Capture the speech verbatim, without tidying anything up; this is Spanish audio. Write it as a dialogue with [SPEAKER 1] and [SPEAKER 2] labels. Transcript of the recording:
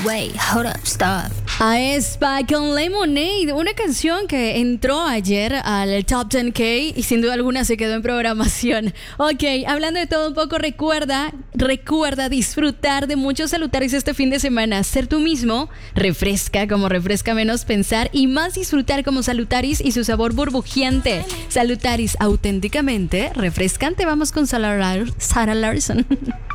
[SPEAKER 1] wait, hold up, stop.
[SPEAKER 2] Aespa con Lemonade, una canción que entró ayer al Top diez K y sin duda alguna se quedó en programación. Ok, hablando de todo un poco, recuerda, recuerda disfrutar de muchos salutaris este fin de semana. Ser tú mismo refresca como refresca menos pensar y más disfrutar como salutaris y su sabor burbujeante. Salutaris auténticamente refrescante. Vamos con Sarah Larson.